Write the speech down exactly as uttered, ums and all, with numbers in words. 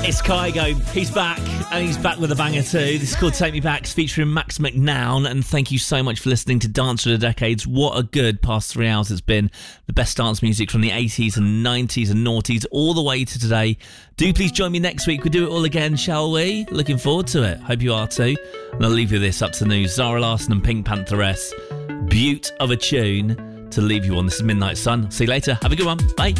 It's Kygo. He's back, and he's back with a banger too. This is called Take Me Back, featuring Max McNown. And thank you so much for listening to Dance for the Decades. What a good past three hours it's been. The best dance music from the eighties and nineties and noughties all the way to today. Do please join me next week. We'll do it all again, shall we? Looking forward to it. Hope you are too. And I'll leave you with this up to the news. Zara Larsson and Pink Pantheress. Beaut of a tune to leave you on. This is Midnight Sun. See you later. Have a good one. Bye.